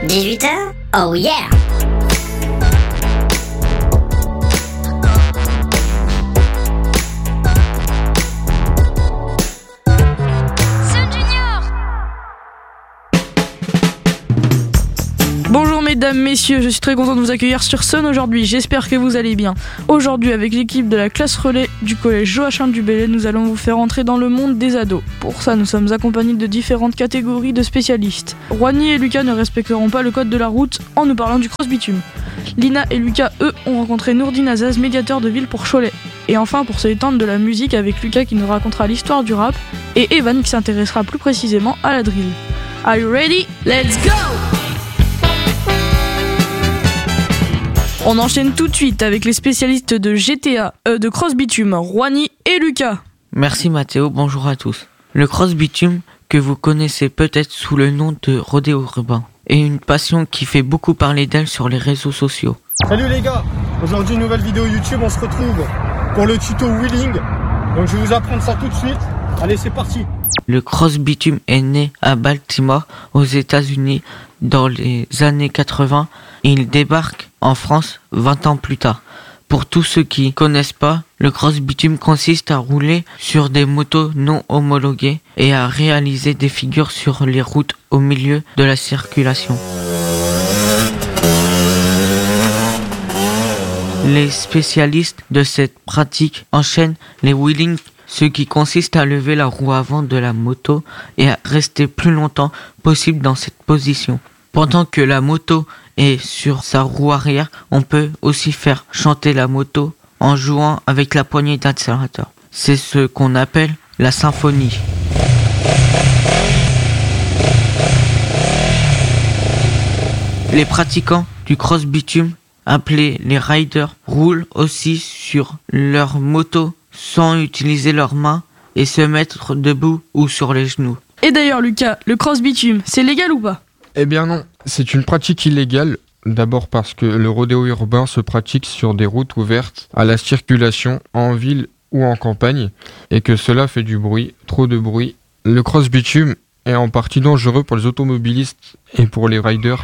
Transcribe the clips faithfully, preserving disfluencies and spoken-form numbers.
dix-huit heures? Oh yeah! Bonjour mesdames, messieurs, je suis très content de vous accueillir sur Sun aujourd'hui, j'espère que vous allez bien. Aujourd'hui, avec l'équipe de la classe relais du collège Joachim du Bellay, nous allons vous faire entrer dans le monde des ados. Pour ça, nous sommes accompagnés de différentes catégories de spécialistes. Rouhani et Lucas ne respecteront pas le code de la route en nous parlant du cross-bitume. Lina et Lucas, eux, ont rencontré Nourdine Azaz, médiateur de ville pour Cholet. Et enfin, pour se détendre, de la musique avec Lucas qui nous racontera l'histoire du rap et Evan qui s'intéressera plus précisément à la drill. Are you ready? Let's go! On enchaîne tout de suite avec les spécialistes de G T A, euh, de cross-bitume, Rouhani et Lucas. Merci Mathéo, bonjour à tous. Le cross-bitume, que vous connaissez peut-être sous le nom de rodéo urbain, est une passion qui fait beaucoup parler d'elle sur les réseaux sociaux. Salut les gars, aujourd'hui une nouvelle vidéo YouTube, on se retrouve pour le tuto wheeling. Donc je vais vous apprendre ça tout de suite. Allez, c'est parti. Le cross-bitume est né à Baltimore, aux États-Unis, dans les années quatre-vingts et il débarque en France vingt ans plus tard. Pour tous ceux qui connaissent pas, le cross-bitume consiste à rouler sur des motos non homologuées et à réaliser des figures sur les routes au milieu de la circulation. Les spécialistes de cette pratique enchaînent les wheelings, ce qui consiste à lever la roue avant de la moto et à rester plus longtemps possible dans cette position. Pendant que la moto est sur sa roue arrière, on peut aussi faire chanter la moto en jouant avec la poignée d'accélérateur. C'est ce qu'on appelle la symphonie. Les pratiquants du cross-bitume, appelés les riders, roulent aussi sur leur moto sans utiliser leurs mains et se mettre debout ou sur les genoux. Et d'ailleurs Lucas, le cross-bitume, c'est légal ou pas? Eh bien non, c'est une pratique illégale. D'abord parce que le rodéo urbain se pratique sur des routes ouvertes à la circulation en ville ou en campagne et que cela fait du bruit, trop de bruit. Le cross-bitume est en partie dangereux pour les automobilistes et pour les riders.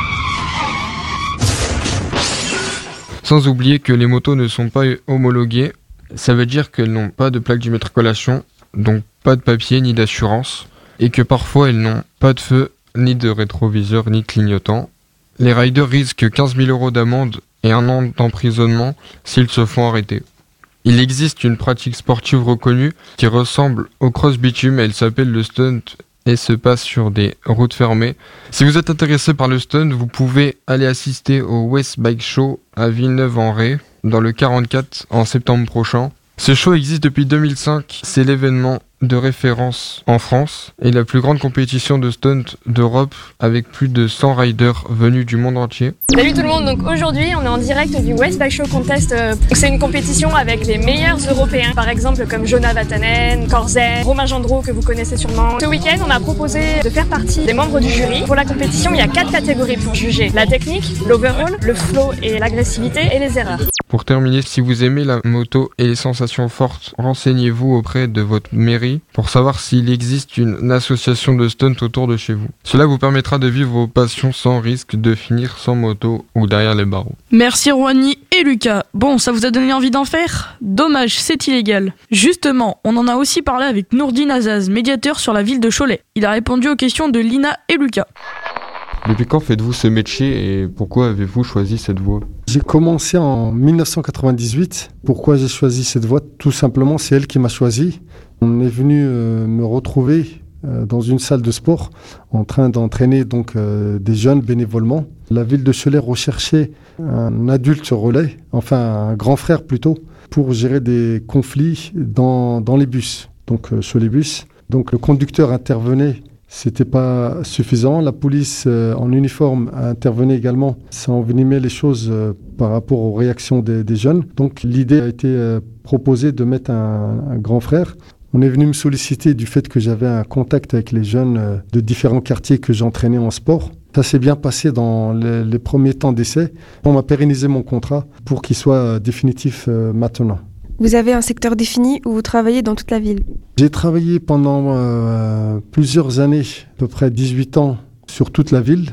Sans oublier que les motos ne sont pas homologuées, ça veut dire qu'elles n'ont pas de plaque d'immatriculation, donc pas de papier ni d'assurance, et que parfois elles n'ont pas de feu, ni de rétroviseur, ni de clignotant. Les riders risquent quinze mille euros d'amende et un an d'emprisonnement s'ils se font arrêter. Il existe une pratique sportive reconnue qui ressemble au cross-bitume, elle s'appelle le stunt et se passe sur des routes fermées. Si vous êtes intéressé par le stunt, vous pouvez aller assister au West Bike Show à Villeneuve-en-Ré dans le quarante-quatre en septembre prochain. Ce show existe depuis deux mille cinq, c'est l'événement de référence en France et la plus grande compétition de stunt d'Europe avec plus de cent riders venus du monde entier. Salut tout le monde, donc aujourd'hui on est en direct du West Bike Show Contest. C'est une compétition avec les meilleurs européens, par exemple comme Jonah Vatanen, Corzen, Romain Gendreau que vous connaissez sûrement. Ce week-end on a proposé de faire partie des membres du jury. Pour la compétition il y a quatre catégories pour juger: la technique, l'overall, le flow et l'agressivité et les erreurs. Pour terminer, si vous aimez la moto et les sensations fortes, renseignez-vous auprès de votre mairie pour savoir s'il existe une association de stunt autour de chez vous. Cela vous permettra de vivre vos passions sans risque de finir sans moto ou derrière les barreaux. Merci Rouhani et Lucas. Bon, ça vous a donné envie d'en faire? Dommage, c'est illégal. Justement, on en a aussi parlé avec Nourdine Azaz, médiateur sur la ville de Cholet. Il a répondu aux questions de Lina et Lucas. Depuis quand faites-vous ce métier et pourquoi avez-vous choisi cette voie? J'ai commencé en dix-neuf cent quatre-vingt-dix-huit. Pourquoi j'ai choisi cette voie? Tout simplement, c'est elle qui m'a choisi. On est venu euh, me retrouver euh, dans une salle de sport en train d'entraîner donc euh, des jeunes bénévolement. La ville de Cholet recherchait un adulte relais, enfin un grand frère plutôt, pour gérer des conflits dans, dans les bus, donc euh, sur les bus. Donc le conducteur intervenait. C'était pas suffisant. La police euh, en uniforme intervenait également. Ça envenimait les choses euh, par rapport aux réactions des, des jeunes. Donc l'idée a été euh, proposée de mettre un, un grand frère. On est venu me solliciter du fait que j'avais un contact avec les jeunes euh, de différents quartiers que j'entraînais en sport. Ça s'est bien passé dans les, les premiers temps d'essai. On m'a pérennisé mon contrat pour qu'il soit euh, définitif euh, maintenant. Vous avez un secteur défini où vous travaillez dans toute la ville? J'ai travaillé pendant euh, plusieurs années, à peu près dix-huit ans, sur toute la ville.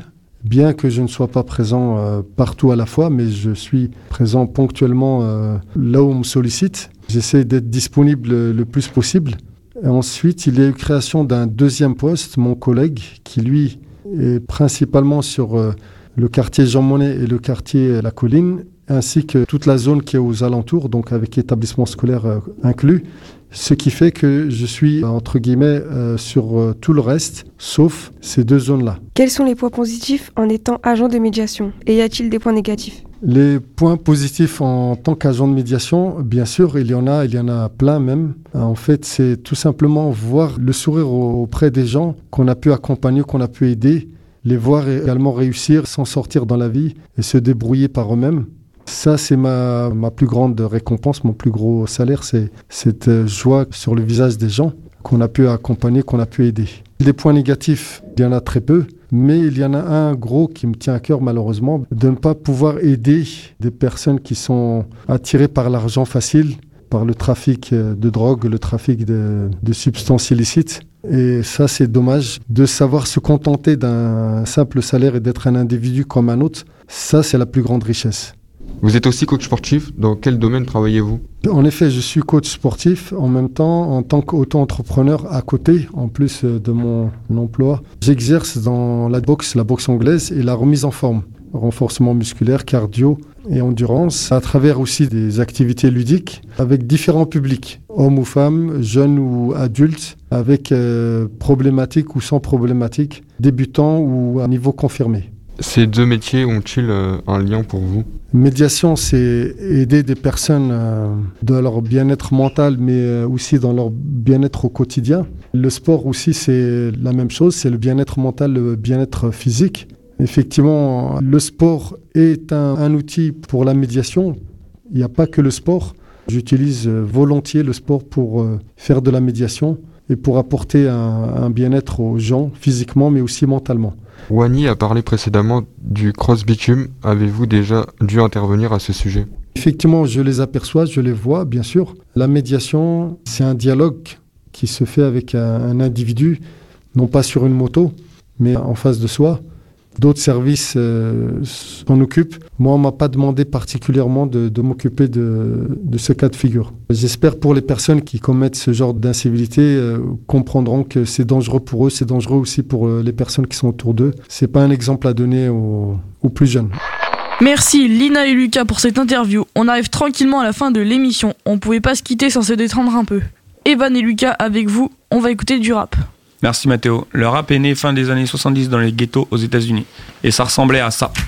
bien que je ne sois pas présent euh, partout à la fois, mais je suis présent ponctuellement euh, là où on me sollicite. J'essaie d'être disponible le, le plus possible. Et ensuite, il y a eu création d'un deuxième poste, mon collègue, qui lui est principalement sur euh, le quartier Jean Monnet et le quartier La Colline, ainsi que toute la zone qui est aux alentours, donc avec établissements scolaires euh, inclus. Ce qui fait que je suis, entre guillemets, euh, sur euh, tout le reste, sauf ces deux zones-là. Quels sont les points positifs en étant agent de médiation? Et y a-t-il des points négatifs? Les points positifs en tant qu'agent de médiation, bien sûr, il y en a, il y en a plein même. En fait, c'est tout simplement voir le sourire auprès des gens qu'on a pu accompagner, qu'on a pu aider, les voir également réussir, s'en sortir dans la vie et se débrouiller par eux-mêmes. Ça, c'est ma, ma plus grande récompense, mon plus gros salaire, c'est cette joie sur le visage des gens qu'on a pu accompagner, qu'on a pu aider. Des points négatifs, il y en a très peu, mais il y en a un gros qui me tient à cœur malheureusement, de ne pas pouvoir aider des personnes qui sont attirées par l'argent facile, par le trafic de drogue, le trafic de, de substances illicites. Et ça, c'est dommage de savoir se contenter d'un simple salaire et d'être un individu comme un autre. Ça, c'est la plus grande richesse. Vous êtes aussi coach sportif. Dans quel domaine travaillez-vous? En effet, je suis coach sportif. En même temps, en tant qu'auto-entrepreneur à côté, en plus de mon emploi, j'exerce dans la boxe, la boxe anglaise et la remise en forme. Renforcement musculaire, cardio et endurance, à travers aussi des activités ludiques avec différents publics, hommes ou femmes, jeunes ou adultes, avec euh, problématiques ou sans problématiques, débutants ou à niveau confirmé. Ces deux métiers ont-ils euh, un lien pour vous? Médiation, c'est aider des personnes euh, dans leur bien-être mental, mais euh, aussi dans leur bien-être au quotidien. Le sport aussi, c'est la même chose, c'est le bien-être mental, le bien-être physique. Effectivement, le sport est un, un outil pour la médiation. Il n'y a pas que le sport. J'utilise euh, volontiers le sport pour euh, faire de la médiation et pour apporter un, un bien-être aux gens, physiquement, mais aussi mentalement. Wani a parlé précédemment du cross-bitume. Avez-vous déjà dû intervenir à ce sujet? Effectivement, je les aperçois, je les vois, bien sûr. La médiation, c'est un dialogue qui se fait avec un, un individu, non pas sur une moto, mais en face de soi. D'autres services euh, s'en occupent. Moi, on ne m'a pas demandé particulièrement de, de m'occuper de, de ce cas de figure. J'espère pour les personnes qui commettent ce genre d'incivilité euh, comprendront que c'est dangereux pour eux, c'est dangereux aussi pour euh, les personnes qui sont autour d'eux. Ce n'est pas un exemple à donner aux, aux plus jeunes. Merci Lina et Lucas pour cette interview. On arrive tranquillement à la fin de l'émission. On ne pouvait pas se quitter sans se détendre un peu. Evan et Lucas, avec vous, on va écouter du rap. Merci Mathéo. Le rap est né fin des années soixante-dix dans les ghettos aux États-Unis. Et ça ressemblait à ça.